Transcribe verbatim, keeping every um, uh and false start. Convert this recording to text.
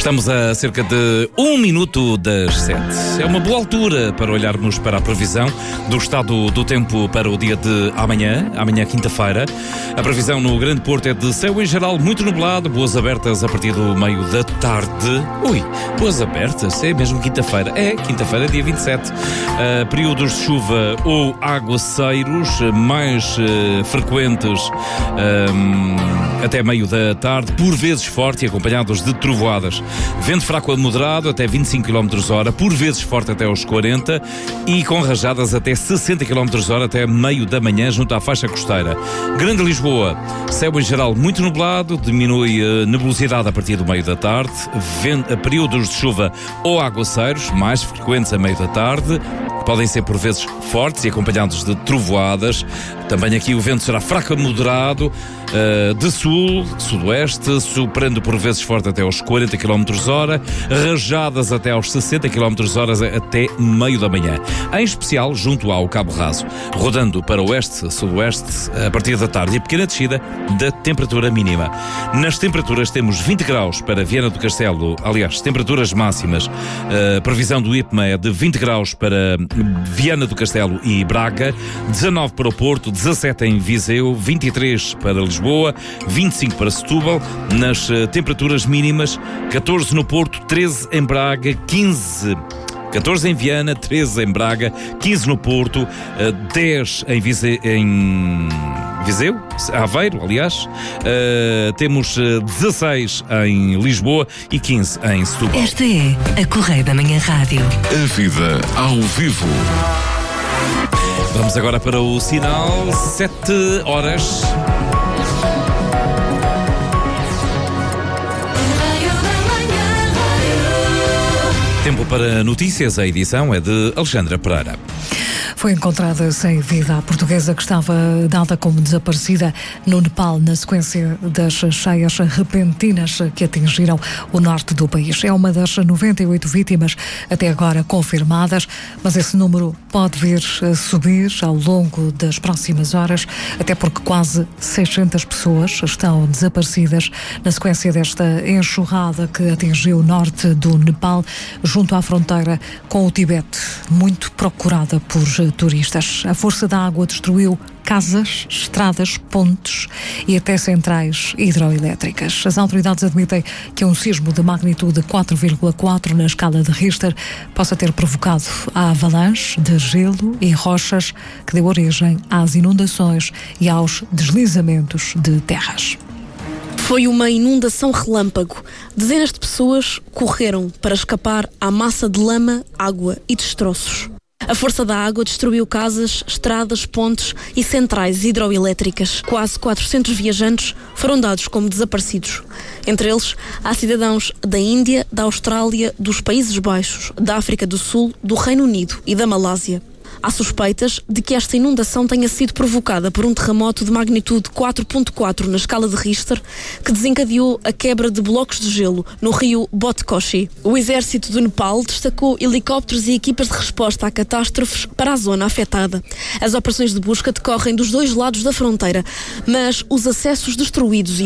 Estamos a cerca de um minuto das sete. É uma boa altura para olharmos para a previsão do estado do tempo para o dia de amanhã, amanhã quinta-feira. A previsão no Grande Porto é de céu em geral muito nublado, boas abertas a partir do meio da tarde. Ui, boas abertas? É mesmo quinta-feira? É, quinta-feira, dia vinte e sete. Uh, períodos de chuva ou aguaceiros mais uh, frequentes um, até meio da tarde, por vezes forte e acompanhados de trovoadas. Vento fraco a moderado até vinte e cinco quilómetros por hora, por vezes forte até aos quarenta e com rajadas até sessenta quilómetros por hora até meio da manhã junto à faixa costeira. Grande Lisboa, céu em geral muito nublado, diminui a nebulosidade a partir do meio da tarde, vento, períodos de chuva ou aguaceiros mais frequentes a meio da tarde, podem ser por vezes fortes e acompanhados de trovoadas. Também aqui o vento será fraco a moderado, uh, de sul, sudoeste, soprando por vezes forte até aos quarenta quilómetros por hora, rajadas até aos sessenta quilómetros por hora até meio da manhã. Em especial junto ao Cabo Raso, rodando para oeste, sudoeste, a partir da tarde e pequena descida da temperatura mínima. Nas temperaturas temos vinte graus para Viana do Castelo, aliás, temperaturas máximas. Uh, previsão do IPMA é de vinte graus para Viana do Castelo e Braga, dezanove para o Porto, dezassete em Viseu, vinte e três para Lisboa, vinte e cinco para Setúbal. Nas uh, temperaturas mínimas, catorze no Porto, treze em Braga, quinze catorze em Viana, treze em Braga, quinze no Porto, dez em Viseu, em Viseu, Aveiro, aliás, uh, temos dezasseis em Lisboa e quinze em Setúbal. Esta é a Correia da Manhã Rádio. A vida ao vivo. Vamos agora para o sinal, sete horas. Tempo para notícias, a edição é de Alexandra Pereira. Foi encontrada sem vida a portuguesa que estava dada como desaparecida no Nepal na sequência das cheias repentinas que atingiram o norte do país. É uma das noventa e oito vítimas até agora confirmadas, mas esse número pode vir a subir ao longo das próximas horas, até porque quase seiscentas pessoas estão desaparecidas na sequência desta enxurrada que atingiu o norte do Nepal, junto à fronteira com o Tibete, muito procurada por turistas. A força da água destruiu casas, estradas, pontes e até centrais hidroelétricas. As autoridades admitem que um sismo de magnitude quatro vírgula quatro na escala de Richter possa ter provocado a avalanche de gelo e rochas que deu origem às inundações e aos deslizamentos de terras. Foi uma inundação relâmpago. Dezenas de pessoas correram para escapar à massa de lama, água e destroços. A força da água destruiu casas, estradas, pontes e centrais hidroelétricas. Quase quatrocentos viajantes foram dados como desaparecidos. Entre eles, há cidadãos da Índia, da Austrália, dos Países Baixos, da África do Sul, do Reino Unido e da Malásia. Há suspeitas de que esta inundação tenha sido provocada por um terremoto de magnitude quatro vírgula quatro na escala de Richter, que desencadeou a quebra de blocos de gelo no rio Botkoshi. O exército do Nepal destacou helicópteros e equipas de resposta a catástrofes para a zona afetada. As operações de busca decorrem dos dois lados da fronteira, mas os acessos destruídos e